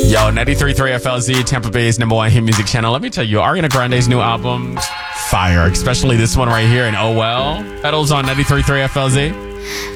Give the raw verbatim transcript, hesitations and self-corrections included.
Yo, ninety-three point three F L Z, Tampa Bay's number one hit music channel. Let me tell you, Ariana Grande's new album, fire. Especially this one right here in Oh Well. Pedals on ninety-three point three F L Z.